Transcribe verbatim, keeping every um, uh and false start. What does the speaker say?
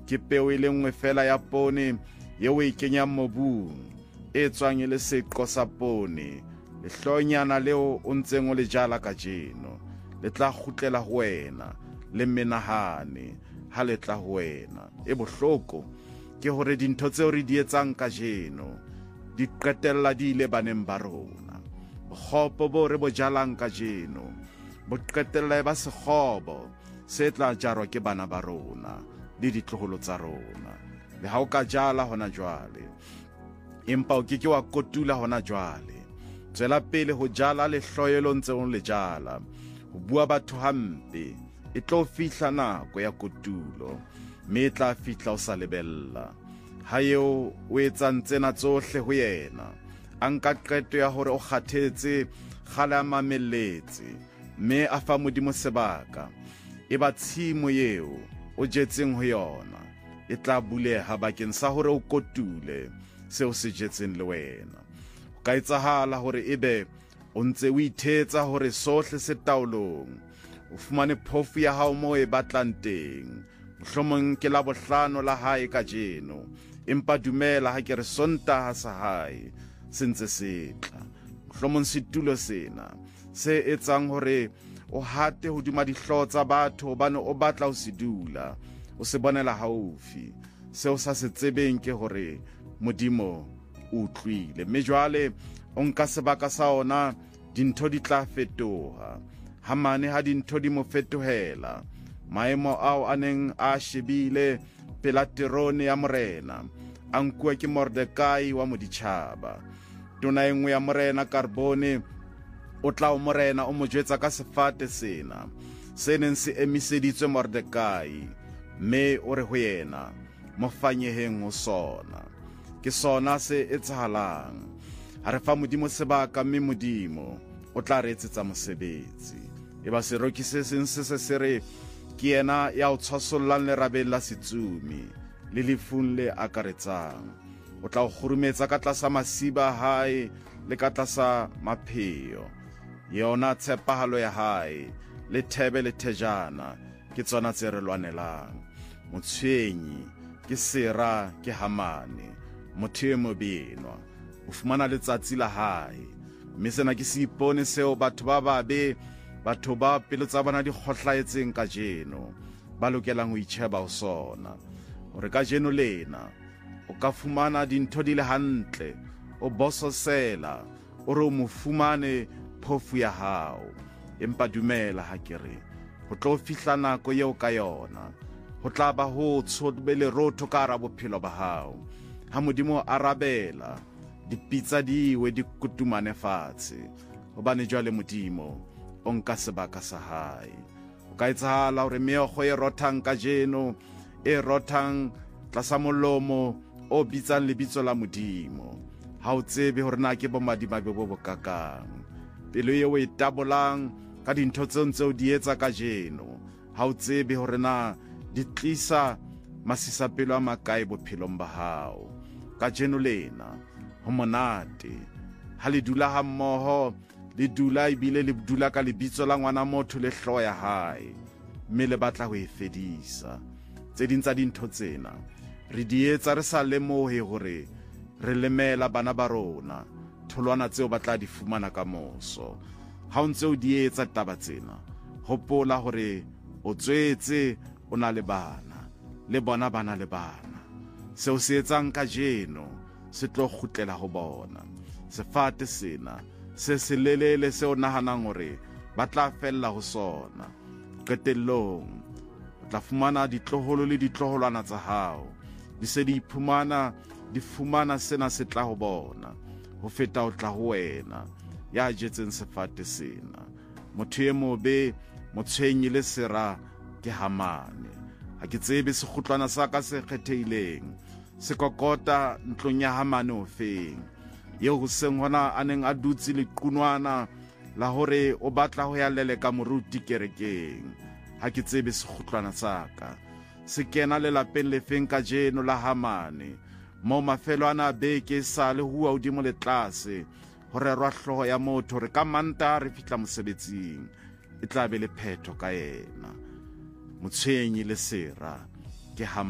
ke peo e le nngwe fela ya poone yeo e kenyang mobung e tswang e le seqo sa poone. Lehlonyana leo o ntseng o le jala kajeno le tla kgutlela ho wena le menahane ha le tla ho wena. E bohloko ke hore dintho tseo re di etsang kajeno di qetella di ile baneng ba rona. Bokgopo bo re bo jalang kajeno bo qetella e ba sekgobo se tla jarwa ke bana ba rona le ditloholo tsa rona. Le ha o ka jala hona jwale, empa o ke ke wa kotula hona jwale, tswela pele ho jala lehloyelo ntse o le jala. Ho bua batho hampe, e tlo fihla nako ya kotulo, mme e tla fihla o sa lebella. Ha eo o etsang tsena tsohle ho yena, a nka qeto ya hore o kgathetse kgale a mamelletse, mme a fa Modimo sebaka. E ba tshimo eo o jetseng ho yona e tla buleha bakeng sa hore o kotule seo se jetseng le wena. Ho ka etsahala hore ebe o ntse o ithetsa hore sohle se taolong, o fumane phofu ya hao moo e batlang teng. Mohlomong ke la bohlano la hae kajeno, empa dumela ha ke re Sontaha sa hae se ntse se tla. Mohlomong setulo sena se etsang hore o hate hodima dihlooho tsa batho hobane o batla ho se dula, o se bonela haufi. Seo sa se tsebeng ke hore Modimo o utlwile, mme jwale o nka sebaka sa ona, dintho di tla fetoha. Hamane ha dintho di mo fetohela, maemo ao a neng a shebile pela terone ya morena a nkuwa ke Mordekai wa moditjhaba. Tona e nngwe ya morena Karbone o tla o morena o mo jwetsa ka sefate sena se neng se emiseditswe Mordekai, mme o re ho yena mofanyeheng ho sona. Ke sona se etsahalang. Ha re fa Modimo sebaka, mme Modimo o tla re etsetsa mosebetsi. E ba seroki se seng se se se re ke yena ya o tshwasollang lerabeng la setsumi le lefung le akaretsang. O tla o khurumetsa ka tlasa masiba a hae le ka tlasa mapheo. Yona tshepahalo ya hae le thebe le thejana ke tsona tse re lwanelang. Motshwenyi ke Sera ke Hamane, motho e mobenwa o fumana letsatsi la hae. Mme sena ke seipone seo batho ba babe, batho ba pelo tsa bona di kgohlaetseng kajeno, ba lokelang ho itjheba ho sona. Hore kajeno lena o ka fumana dintho di le hantle, o bososela o re o mo fumane phofu ya hao. Empa dumela ha ke re ho tlo fihla nako eo ka yona, ho tla ba ho tshobe le rotho ka hara bophelo ba hao. Ha Modimo a arabela, dipitsa diwe di kutumane fatshe, hobane jwale Modimo o nka sebaka sa hae. O ka etsahala hore meokgo e rothang kajeno e rothang tlasa molomo o bitsang lebitso la Modimo. Ha o tsebe hore na ke bomadimabe bo bokakang. Pelo eo e tabolang ka dintho tseo ntse o di etsa kajeno, ha o tsebe hore na di tlisa masisapelo a makae bophelong ba hao. Kajeno lena ho monate ha le dula ha mmoho, le dula ebile le dula ka lebitso la ngwana motho le hlooho ya hae, mme le batla ho e fedisa. Tse ding tsa dintho tsena re di etsa re sa lemohe hore re lemela bana ba rona tholwana tseo ba tla di fumana ka moso. Ha o ntse o di etsa taba tsena, hopola hore o tswetse o na le bana, le bona bana le bana. Seo se etsang kajeno se tlo kgutlela ho bona. Sefate sena se selelele seo nahanang hore ba tla fella ho sona, qetellong o tla fumana ditloholo le ditloholwana tsa hao di se di iphumana di fumana sena se tla ho bona, ho feta o tla ho wena ya jetseng sefate sena. Motho e mobe, motshwenyi le Sera ke Hamane. Ha ke tsebe sekgutlwana sa ka se kgethehileng se kokota ntlong ya Hamane o feng, yeo ho seng hona a neng a dutse lequnwana la hore o batla ho ya leleka moruti kerekeng. Ha ke tsebe sekgutlwana sa ka se kena lelapeng le feng kajeno la Hamane, mo mafelo ana a beke sa le hua hodimo le tlase ho rerwa hlooho ya motho re ka Mantaha re fihla mosebetsing e tla be le phetho ka yena. Motshwenyi le Sera ke Hamane.